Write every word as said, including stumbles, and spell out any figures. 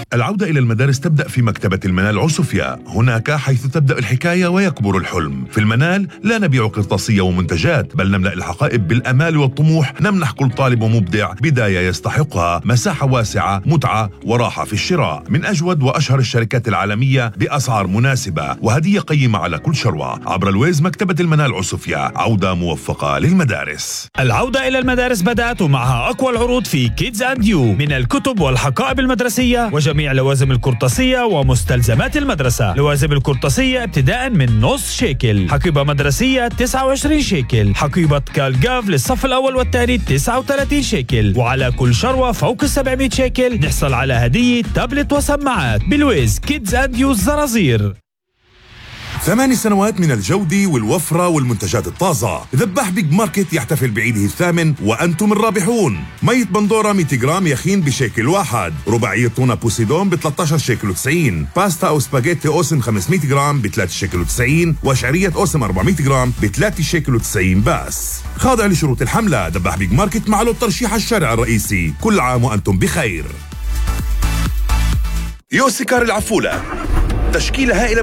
العودة إلى المدارس تبدأ في مكتبة المنال عسوفيا، هناك حيث تبدأ الحكاية ويكبر الحلم. في المنال لا نبيع قرطاسية ومنتجات، بل نملأ الحقائب بالأمال والطموح، نمنح كل طالب ومبدع بداية يستحقها، مساحة واسعة، متعة وراحة في الشراء، من أجود وأشهر الشركات العالمية بأسعار مناسبة وهدية قيمة على كل شروة. عبر الويز مكتبة المنال عسوفيا، عودة موفقة للمدارس. العودة إلى المدارس بدأت ومعها أقوى العروض في كيدز أند يو، من الكتب والحقائب المدرسية وجميع لوازم القرطاسية ومستلزمات المدرسة. لوازم القرطاسية ابتداء من نص شيكل، حقيبة مدرسية تسعة وعشرين شيكل، حقيبة كالجاف للصف الأول والثاني تسعة وثلاثين شيكل، وعلى كل شروة فوق السبعمائة شيكل نحصل على هدية تابلت وسماعات. بالويز كيدز أند يو الزرازير. ثماني سنوات من الجودة والوفرة والمنتجات الطازة. ذباح بيج ماركت يحتفل بعيده الثامن وأنتم الرابحون. مية بندورة مئة جرام يخين بشيكل واحد، رباعية تونة بوسيدون ب ثلاثة عشر شيكل وتسعين، باستا أو سباجيتي أوسم خمسمائة جرام ب ثلاثة شيكل وتسعين، وشعرية أوسم أربعمائة جرام ب ثلاثة شيكل وتسعين بس. خاضع لشروط الحملة. ذباح بيج ماركت مع له الترشيح الشارع الرئيسي. كل عام وأنتم بخير. يوسيكار العفولة، تشكيلة هائلة